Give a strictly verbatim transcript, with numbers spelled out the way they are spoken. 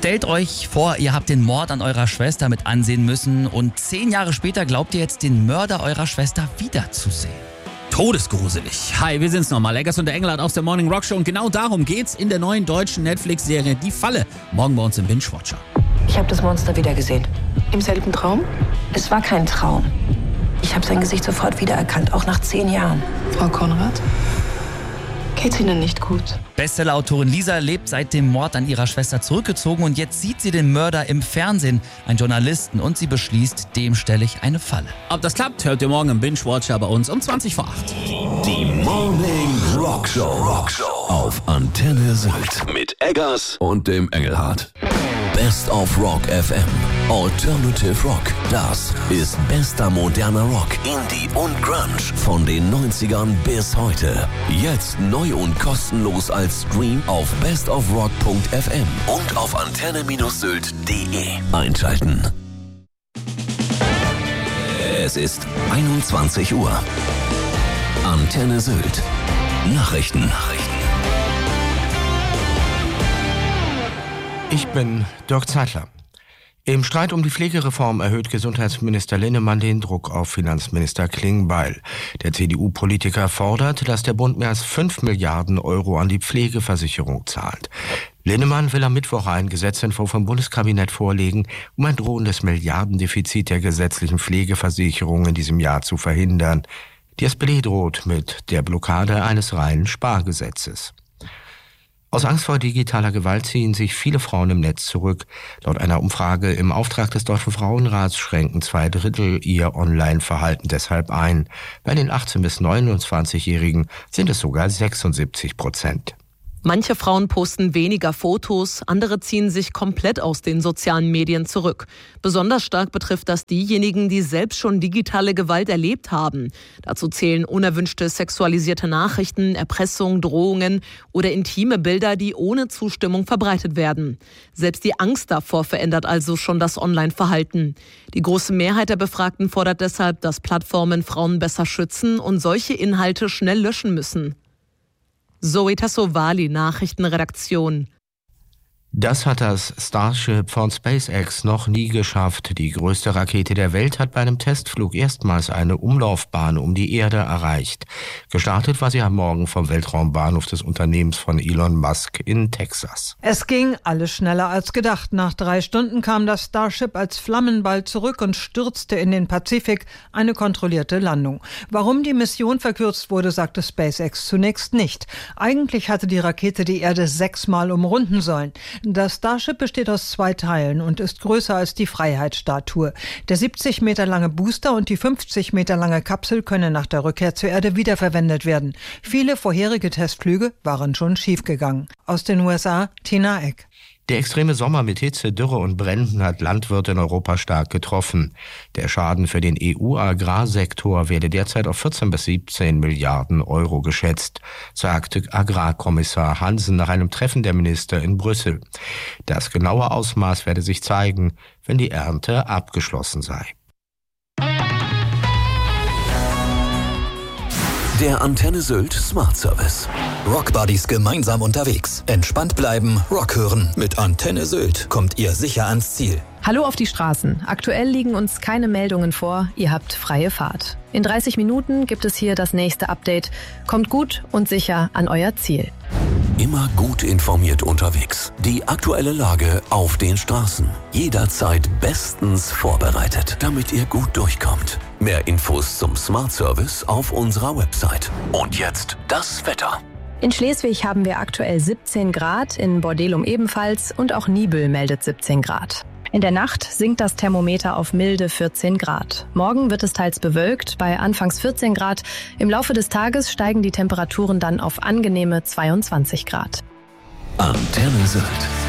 Stellt euch vor, ihr habt den Mord an eurer Schwester mit ansehen müssen und zehn Jahre später glaubt ihr jetzt, den Mörder eurer Schwester wiederzusehen. Todesgruselig. Hi, wir sind's nochmal. Eggers und der Engelhardt aus der Morning Rock Show. Und genau darum geht's in der neuen deutschen Netflix-Serie Die Falle. Morgen bei uns im Binge-Watcher. Ich habe das Monster wieder gesehen. Im selben Traum? Es war kein Traum. Ich habe sein Gesicht sofort wiedererkannt, auch nach zehn Jahren. Frau Konrad? Geht's Ihnen nicht gut? Bestsellerautorin Lisa lebt seit dem Mord an ihrer Schwester zurückgezogen und jetzt sieht sie den Mörder im Fernsehen, einen Journalisten, und sie beschließt, dem stelle ich eine Falle. Ob das klappt, hört ihr morgen im Binge-Watcher bei uns um zwanzig vor acht. Die Morning Rock Show, Rock Show auf Antenne Sylt mit Eggers und dem Engelhardt. Best of Rock F M. Alternative Rock. Das ist bester moderner Rock, Indie und Grunge von den neunzigern bis heute. Jetzt neu und kostenlos als Stream auf best of rock punkt f m und auf antenne Sylt punkt de einschalten. Es ist einundzwanzig Uhr. Antenne Sylt. Nachrichten. Nachrichten. Ich bin Dirk Zeitler. Im Streit um die Pflegereform erhöht Gesundheitsminister Linnemann den Druck auf Finanzminister Klingbeil. Der C D U-Politiker fordert, dass der Bund mehr als fünf Milliarden Euro an die Pflegeversicherung zahlt. Linnemann will am Mittwoch einen Gesetzentwurf vom Bundeskabinett vorlegen, um ein drohendes Milliardendefizit der gesetzlichen Pflegeversicherung in diesem Jahr zu verhindern. Die S P D droht mit der Blockade eines reinen Spargesetzes. Aus Angst vor digitaler Gewalt ziehen sich viele Frauen im Netz zurück. Laut einer Umfrage im Auftrag des Deutschen Frauenrats schränken zwei Drittel ihr Online-Verhalten deshalb ein. Bei den achtzehn- bis neunundzwanzigjährigen sind es sogar sechsundsiebzig Prozent. Manche Frauen posten weniger Fotos, andere ziehen sich komplett aus den sozialen Medien zurück. Besonders stark betrifft das diejenigen, die selbst schon digitale Gewalt erlebt haben. Dazu zählen unerwünschte sexualisierte Nachrichten, Erpressung, Drohungen oder intime Bilder, die ohne Zustimmung verbreitet werden. Selbst die Angst davor verändert also schon das Online-Verhalten. Die große Mehrheit der Befragten fordert deshalb, dass Plattformen Frauen besser schützen und solche Inhalte schnell löschen müssen. Zoe Tassovali, Nachrichtenredaktion. Das hat das Starship von SpaceX noch nie geschafft. Die größte Rakete der Welt hat bei einem Testflug erstmals eine Umlaufbahn um die Erde erreicht. Gestartet war sie am Morgen vom Weltraumbahnhof des Unternehmens von Elon Musk in Texas. Es ging alles schneller als gedacht. Nach drei Stunden kam das Starship als Flammenball zurück und stürzte in den Pazifik, eine kontrollierte Landung. Warum die Mission verkürzt wurde, sagte SpaceX zunächst nicht. Eigentlich hatte die Rakete die Erde sechsmal umrunden sollen. Das Starship besteht aus zwei Teilen und ist größer als die Freiheitsstatue. Der siebzig Meter lange Booster und die fünfzig Meter lange Kapsel können nach der Rückkehr zur Erde wiederverwendet werden. Viele vorherige Testflüge waren schon schiefgegangen. Aus den U S A, Tina Eck. Der extreme Sommer mit Hitze, Dürre und Bränden hat Landwirte in Europa stark getroffen. Der Schaden für den E U-Agrarsektor werde derzeit auf vierzehn bis siebzehn Milliarden Euro geschätzt, sagte Agrarkommissar Hansen nach einem Treffen der Minister in Brüssel. Das genaue Ausmaß werde sich zeigen, wenn die Ernte abgeschlossen sei. Der Antenne Sylt Smart Service. Rockbuddies gemeinsam unterwegs. Entspannt bleiben, Rock hören. Mit Antenne Sylt kommt ihr sicher ans Ziel. Hallo auf die Straßen. Aktuell liegen uns keine Meldungen vor. Ihr habt freie Fahrt. In dreißig Minuten gibt es hier das nächste Update. Kommt gut und sicher an euer Ziel. Immer gut informiert unterwegs. Die aktuelle Lage auf den Straßen. Jederzeit bestens vorbereitet, damit ihr gut durchkommt. Mehr Infos zum Smart Service auf unserer Website. Und jetzt das Wetter. In Schleswig haben wir aktuell siebzehn Grad, in Bordelum ebenfalls und auch Nibel meldet siebzehn Grad. In der Nacht sinkt das Thermometer auf milde vierzehn Grad. Morgen wird es teils bewölkt, bei anfangs vierzehn Grad. Im Laufe des Tages steigen die Temperaturen dann auf angenehme zweiundzwanzig Grad. Antenne Sylt.